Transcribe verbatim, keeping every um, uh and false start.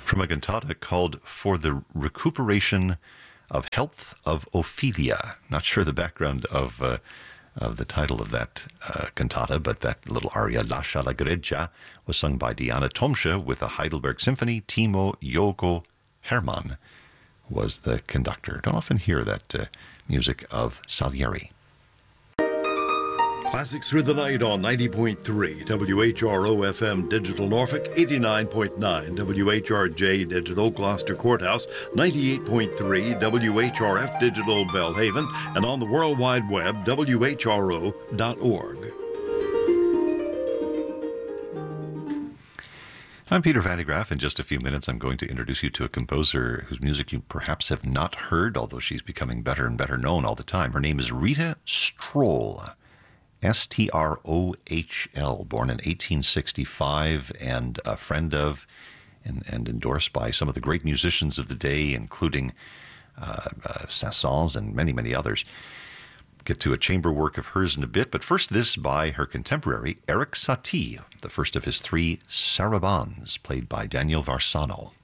from a cantata called For the Recuperation of Health of Ophelia. Not sure the background of uh, of the title of that uh, cantata, but that little aria, Lascia la Greggia, was sung by Diana Tomsche with the Heidelberg Symphony. Timo Yogo Hermann was the conductor. Don't often hear that uh, music of Salieri. Classics Through the Night on ninety point three W H R O F M Digital Norfolk, eighty-nine point nine W H R J Digital Gloucester Courthouse, ninety-eight point three W H R F Digital Belhaven, and on the World Wide Web, W H R O dot org. I'm Peter Van de Graaff. In just a few minutes, I'm going to introduce you to a composer whose music you perhaps have not heard, although she's becoming better and better known all the time. Her name is Rita Strohl. S T R O H L, born in eighteen sixty-five and a friend of and, and endorsed by some of the great musicians of the day, including uh, uh, Saint-Saëns and many, many others. Get to a chamber work of hers in a bit, but first this by her contemporary, Erik Satie, the first of his three sarabands, played by Daniel Varsano.